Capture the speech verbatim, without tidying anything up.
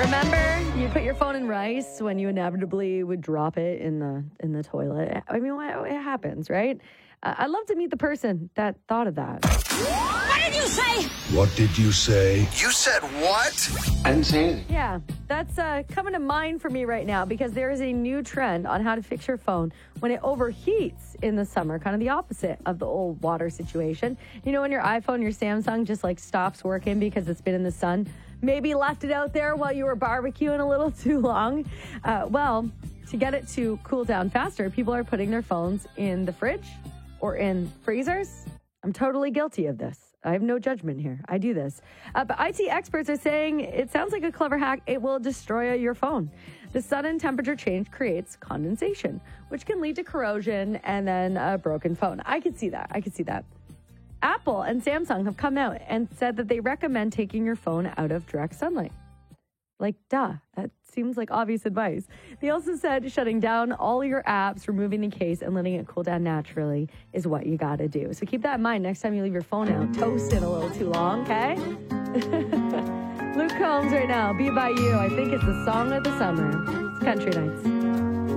Remember, you put your phone in rice when you inevitably would drop it in the in the toilet. I mean, it happens, right? Uh, I'd love to meet the person that thought of that. What did you say? What did you say? You said what? I didn't say anything. Yeah, that's uh, coming to mind for me right now because there is a new trend on how to fix your phone when it overheats in the summer, kind of the opposite of the old water situation. You know, when your iPhone, your Samsung just like stops working because it's been in the sun, maybe left it out there while you were barbecuing a little too long. Uh, well, to get it to cool down faster, people are putting their phones in the fridge or in freezers. I'm totally guilty of this. I have no judgment here. I do this. Uh, but I T experts are saying it sounds like a clever hack. It will destroy your phone. The sudden temperature change creates condensation, which can lead to corrosion and then a broken phone. I could see that. I could see that. Apple and Samsung have come out and said that they recommend taking your phone out of direct sunlight. Like, duh, that seems like obvious advice. They also said shutting down all your apps, removing the case, and letting it cool down naturally is what you got to do. So keep that in mind next time you leave your phone out. Toast it a little too long, okay? Luke Combs right now, Be By You. I think it's the song of the summer. It's Country Nights.